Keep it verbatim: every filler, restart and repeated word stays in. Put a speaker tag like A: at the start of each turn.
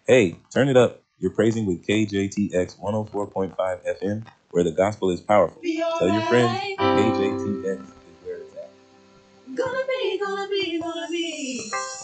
A: Hey, turn it up. You're praising with K J T X one oh four point five F M, where the gospel is powerful. Tell your friends, K J T X is where it's at.
B: Gonna be, gonna be, gonna be.